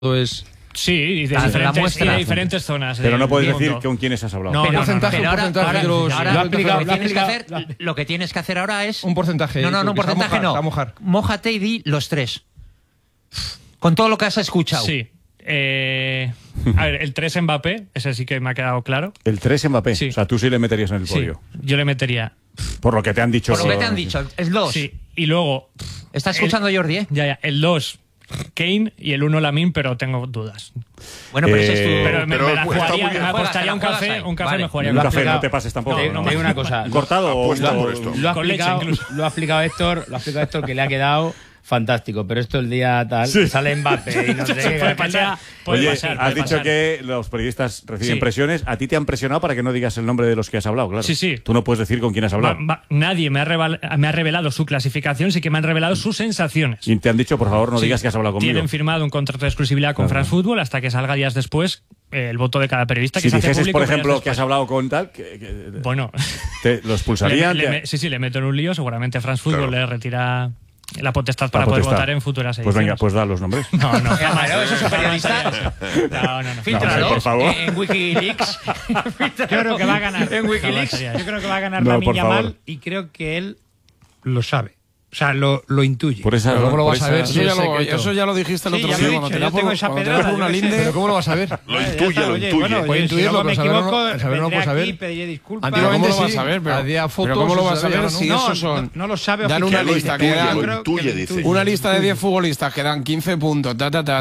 es... Sí, y de diferentes zonas. Pero no puedes decir con quiénes has hablado. No, pero porcentaje de los... Lo que tienes que hacer ahora es... Un porcentaje. No, un porcentaje no. Mójate y di los tres. Con todo lo que has escuchado. Sí. A ver, el 3 Mbappé, ese sí que me ha quedado claro. El 3 Mbappé, sí. O sea, tú sí le meterías en el podio. Sí, yo le metería. Por lo que te han dicho. Por lo que te han dicho, es 2. Sí, y luego... ¿Estás escuchando Jordi, eh? Ya, el 2 Kane y el 1 Lamine, pero tengo dudas. Bueno, pero eso es tu... Pero me apostaría un café vale. me jugaría un un café, no te pases tampoco. Te digo una cosa. ¿Cortado o lo ha con leche explicado, incluso? lo ha explicado Héctor, que le ha quedado fantástico, pero esto el día tal, sale Mbappé y no sé qué. Oye, has dicho que los periodistas reciben presiones. ¿A ti te han presionado para que no digas el nombre de los que has hablado? Claro. Sí. Tú no puedes decir con quién has hablado. Nadie me ha revelado su clasificación, sí que me han revelado sus sensaciones. Y te han dicho, por favor, no digas que has hablado conmigo. Tienen firmado un contrato de exclusividad con France Football hasta que salga días después el voto de cada periodista. Si que dijeses, se hace público, por ejemplo, que has hablado con tal... bueno... ¿Lo expulsarían? Sí, le meto en un lío. Seguramente France Football le retira... la potestad para poder votar en futuras ediciones. Pues venga, pues da los nombres. No. ¿Eso es un periodista? No. Fíltralo, por favor. En Wikileaks. Yo creo que va a ganar. En Wikileaks. Yo creo que va a ganar Lamine Yamal y creo que él lo sabe. O sea, lo intuye. Por esa, ¿Cómo lo vas a ver? Eso ya lo dijiste el otro día. Cuando te da por una linde. ¿Pero cómo lo vas a ver? Lo intuye. Bueno, Puede intuirlo, me pero equivoco, saber no lo puedes saber. aquí, pediré disculpas. Antiguamente ¿Cómo lo vas sí, a ver? había fotos, pero ¿cómo lo vas a ver ahora si no? esos son... No lo sabe Dan una lista que dan... Lo intuye, dice. Una lista de 10 futbolistas que dan 15 puntos,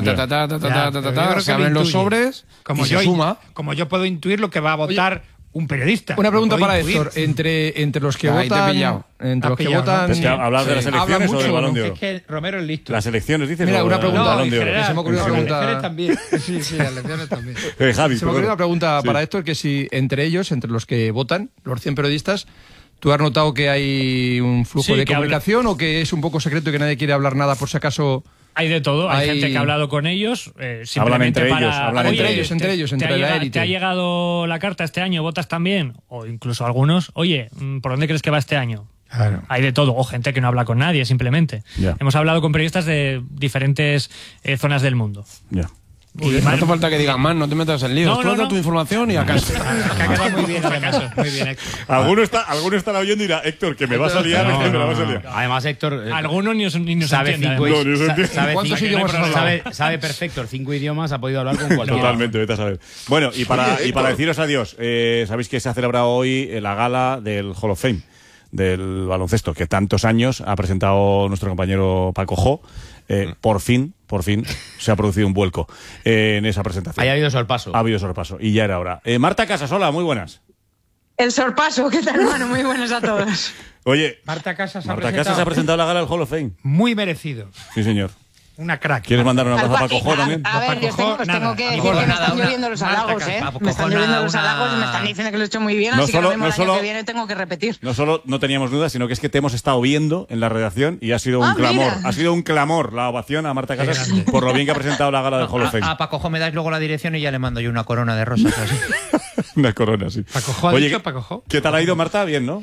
se abren los sobres y se suma. Como yo puedo intuir lo que va a votar un periodista. Una pregunta para Héctor. Entre los que votan... Entre los que votan... ¿Hablar de las elecciones o del Balón de Oro? Es que Romero es listo. Las elecciones, dices. Mira, una pregunta. Balón de Oro. Se me ocurrió una pregunta. Las elecciones también. Sí, las elecciones también. Javi, se me ocurrió una pregunta para Héctor, que si entre ellos, entre los que votan, los 100 periodistas, ¿tú has notado que hay un flujo de comunicación o que es un poco secreto y que nadie quiere hablar nada por si acaso? Hay de todo, hay gente que ha hablado con ellos, simplemente hablan entre ellos, entre la élite. ¿Te ha llegado la carta este año? ¿Votas también? O incluso algunos, oye, ¿por dónde crees que va este año? Claro. Hay de todo, o gente que no habla con nadie, simplemente. Ya. Hemos hablado con periodistas de diferentes zonas del mundo. Ya. No hace falta que digas más, no te metas en líos. Tú das tu información y a casa. Que ha quedado muy bien, además. Muy bien, Héctor. Alguno estará oyendo y dirá, Héctor, que me vas a liar. Además, Héctor... Algunos ni nos sabe entiende. ¿Cuántos idiomas has hablado? Sabe perfecto 5 idiomas, ha podido hablar con cualquiera. Totalmente, vete a saber. Bueno, y para deciros adiós, sabéis que se ha celebrado hoy la gala del Hall of Fame del baloncesto, que tantos años ha presentado nuestro compañero Paco Jo. Por fin se ha producido un vuelco en esa presentación. Ha habido sorpaso. Ha habido sorpaso y ya era hora. Marta Casasola, muy buenas. El sorpaso, ¿qué tal, hermano? Muy buenos a todos. Oye, Marta Casas ha presentado la gala del Hall of Fame. Muy merecido. Sí, señor. Una crack. ¿Quieres mandar un abrazo a Paco Jo también? A ver, yo os tengo que decir que me están lloviendo los halagos, ¿eh? Me están lloviendo los halagos y me están diciendo que lo he hecho muy bien, así que el año que viene tengo que repetir. No solo no teníamos dudas, sino que es que te hemos estado viendo en la redacción y ha sido un clamor. Mira. Ha sido un clamor la ovación a Marta Casas por lo bien que ha presentado la gala del Hall of Fame. A Paco Jo me dais luego la dirección y ya le mando yo una corona de rosas. Así. Una corona, sí. Paco Jo ha dicho, Paco Jo. ¿Qué tal ha ido, Marta? Bien, ¿no?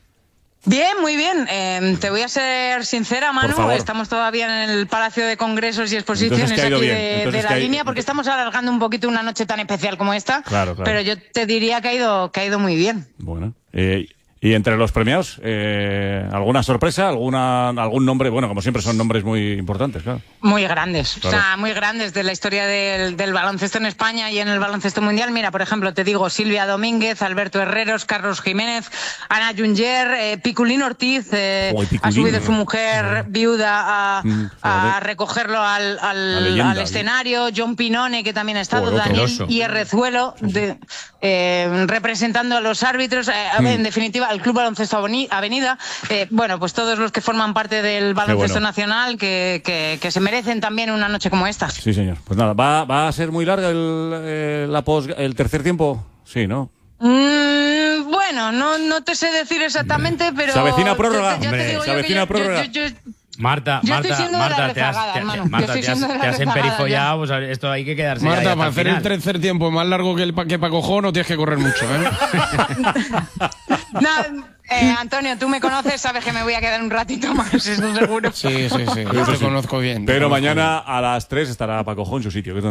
Bien, muy bien. Te voy a ser sincera, Manu. Estamos todavía en el Palacio de Congresos y Exposiciones aquí de la línea, porque estamos alargando un poquito una noche tan especial como esta. Claro. Pero yo te diría que ha ido muy bien. Bueno. Y entre los premiados, ¿alguna sorpresa? ¿Algún nombre? Bueno, como siempre son nombres muy importantes, claro. Muy grandes, claro. O sea, muy grandes de la historia del baloncesto en España y en el baloncesto mundial. Mira, por ejemplo, te digo Silvia Domínguez, Alberto Herreros, Carlos Jiménez, Ana Junger, Piculín Ortiz, ha subido su mujer viuda a recogerlo al escenario, John Pinone, que también ha estado, Daniel Hierrezuelo, representando a los árbitros, en definitiva al Club Baloncesto Avenida, bueno, pues todos los que forman parte del baloncesto nacional que se merecen también una noche como esta. Sí, señor. Pues nada, ¿va a ser muy larga el tercer tiempo? Sí, ¿no? Bueno, no te sé decir exactamente, pero... ¿Se avecina prórroga? Hombre, ¿se avecina prórroga? Marta, te has emperifollado, pues esto hay que quedarse. Marta, para hacer el tercer tiempo más largo que Paco Jo no tienes que correr mucho, ¿eh? Antonio, tú me conoces, sabes que me voy a quedar un ratito más, eso seguro. Sí, yo te conozco bien. Pero mañana a las 3 estará Paco Jo en su sitio, que es